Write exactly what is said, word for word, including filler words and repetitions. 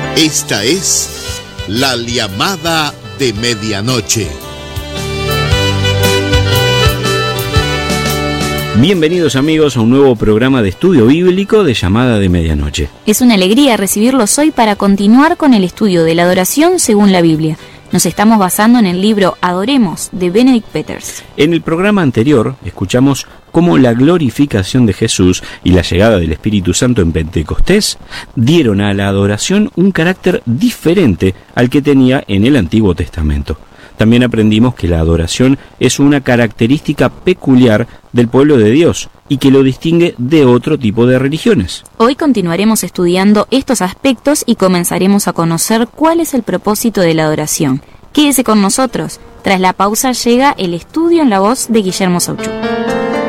Esta es la llamada de medianoche. Bienvenidos amigos a un nuevo programa de estudio bíblico de Llamada de Medianoche. Es una alegría recibirlos hoy para continuar con el estudio de la adoración según la Biblia. Nos estamos basando en el libro Adoremos de Benedict Peters. En el programa anterior escuchamos cómo la glorificación de Jesús y la llegada del Espíritu Santo en Pentecostés dieron a la adoración un carácter diferente al que tenía en el Antiguo Testamento. También aprendimos que la adoración es una característica peculiar del pueblo de Dios y que lo distingue de otro tipo de religiones. Hoy continuaremos estudiando estos aspectos y comenzaremos a conocer cuál es el propósito de la adoración. Quédese con nosotros. Tras la pausa llega el estudio en la voz de Guillermo Sauchú.